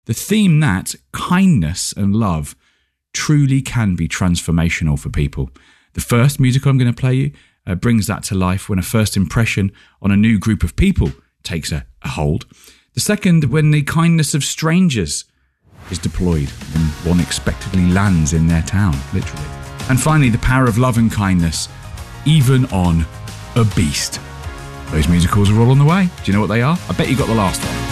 The theme that kindness and love truly can be transformational for people. The first musical I'm going to play you brings that to life when a first impression on a new group of people takes a hold. The second, when the kindness of strangers is deployed and one unexpectedly lands in their town, literally. And finally, the power of love and kindness, even on a beast. Those musicals are all on the way. Do you know what they are? I bet you got the last one.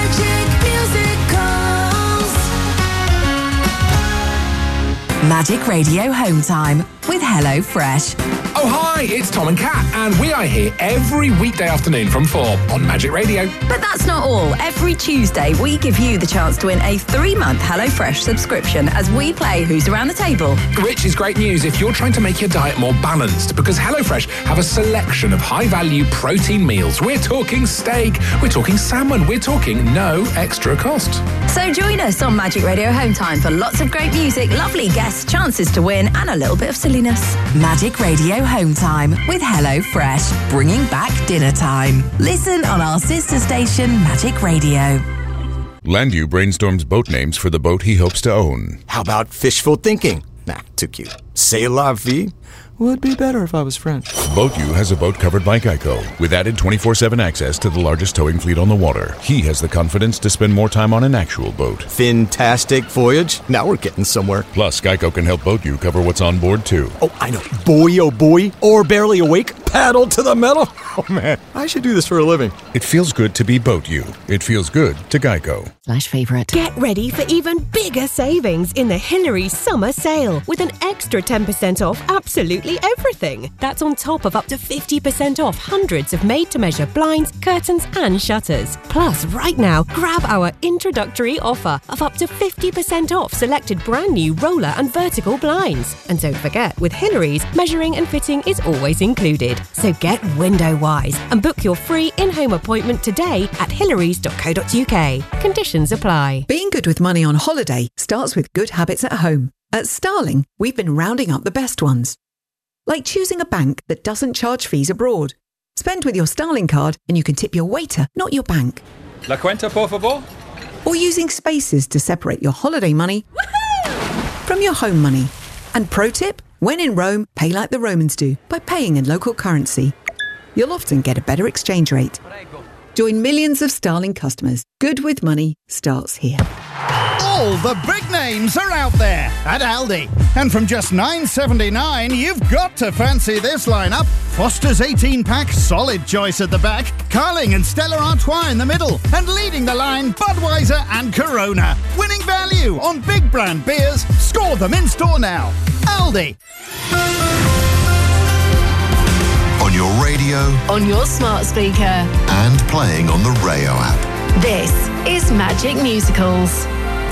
Magic Radio Home Time with Hello Fresh. Oh, hi, it's Tom and Kat, and we are here every weekday afternoon from 4 on Magic Radio. But that's not all. Every Tuesday, we give you the chance to win a 3-month HelloFresh subscription as we play Who's Around the Table. Which is great news if you're trying to make your diet more balanced, because HelloFresh have a selection of high-value protein meals. We're talking steak, we're talking salmon, we're talking no extra cost. So join us on Magic Radio Home Time for lots of great music, lovely guests, chances to win, and a little bit of silliness. Magic Radio Home Time with Hello Fresh, bringing back dinner time. Listen on our sister station, Magic Radio. Landu brainstorms boat names for the boat he hopes to own. How about fishful thinking? Nah, too cute. C'est la vie? Would be better if I was French. BoatU has a boat covered by Geico, with added 24/7 access to the largest towing fleet on the water. He has the confidence to spend more time on an actual boat. Fantastic voyage. Now we're getting somewhere. Plus, Geico can help BoatU cover what's on board, too. Oh, I know. Buoy, oh buoy, or barely awake, paddle to the metal. Oh, man, I should do this for a living. It feels good to be BoatU. It feels good to Geico. /favourite. Get ready for even bigger savings in the Hillary Summer Sale with an extra 10% off absolutely everything. That's on top of up to 50% off hundreds of made-to-measure blinds, curtains and shutters. Plus, right now, grab our introductory offer of up to 50% off selected brand new roller and vertical blinds. And don't forget, with Hillary's, measuring and fitting is always included. So get window-wise and book your free in-home appointment today at hillarys.co.uk. Conditions apply. Being good with money on holiday starts with good habits at home. At Starling, we've been rounding up the best ones. Like choosing a bank that doesn't charge fees abroad. Spend with your Starling card and you can tip your waiter, not your bank. La cuenta, por favor. Or using Spaces to separate your holiday money from your home money. And pro tip, when in Rome, pay like the Romans do, by paying in local currency. You'll often get a better exchange rate. Join millions of Starling customers. Good with money starts here. All the big names are out there at Aldi. And from just $9.79, you've got to fancy this lineup. Foster's 18-pack, solid choice at the back. Carling and Stella Artois in the middle. And leading the line, Budweiser and Corona. Winning value on big brand beers. Score them in store now. Aldi. On your radio, on your smart speaker, and playing on the Rayo app. This is Magic Musicals.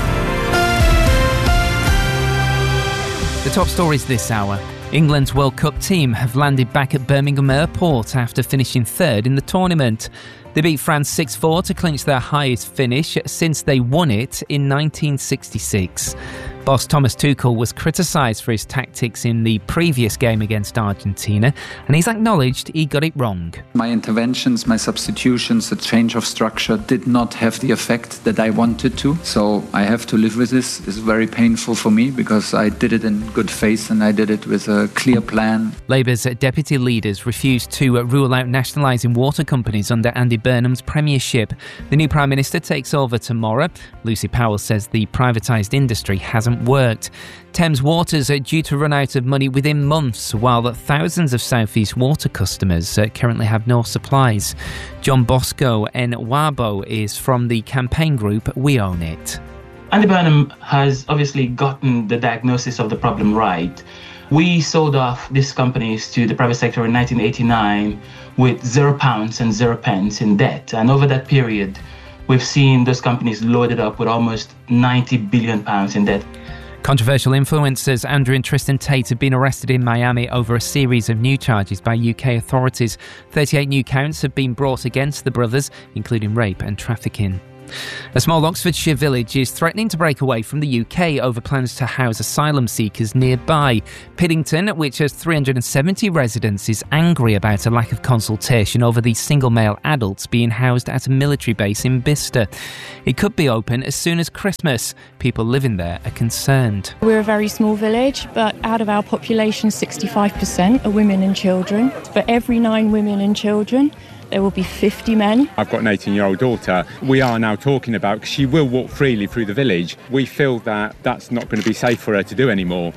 The top stories this hour. England's World Cup team have landed back at Birmingham Airport after finishing third in the tournament. They beat France 6-4 to clinch their highest finish since they won it in 1966. Boss Thomas Tuchel was criticised for his tactics in the previous game against Argentina, and he's acknowledged he got it wrong. My interventions, my substitutions, the change of structure did not have the effect that I wanted to. So I have to live with this. It's very painful for me because I did it in good faith and I did it with a clear plan. Labour's deputy leaders refused to rule out nationalising water companies under Andy Burnham's premiership. The new Prime Minister takes over tomorrow. Lucy Powell says the privatised industry hasn't worked. Thames Waters are due to run out of money within months, while thousands of South East Water customers currently have no supplies. John Bosco in Wabo is from the campaign group We Own It. Andy Burnham has obviously gotten the diagnosis of the problem right. We sold off these companies to the private sector in 1989 with £0 and 0 pence in debt. And over that period, we've seen those companies loaded up with almost £90 billion in debt. Controversial influencers Andrew and Tristan Tate have been arrested in Miami over a series of new charges by UK authorities. 38 new counts have been brought against the brothers, including rape and trafficking. A small Oxfordshire village is threatening to break away from the UK over plans to house asylum seekers nearby. Piddington, which has 370 residents, is angry about a lack of consultation over the single male adults being housed at a military base in Bicester. It could be open as soon as Christmas. People living there are concerned. We're a very small village, but out of our population, 65% are women and children. For every 9 women and children, there will be 50 men. I've got an 18-year-old daughter. We are now talking about, she will walk freely through the village. We feel that that's not going to be safe for her to do anymore.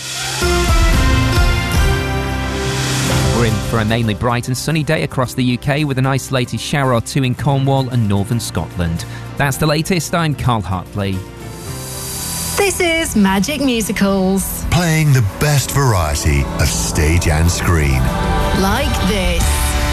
We're in for a mainly bright and sunny day across the UK with an isolated shower or two in Cornwall and northern Scotland. That's the latest. I'm Carl Hartley. This is Magic Musicals. Playing the best variety of stage and screen. Like this.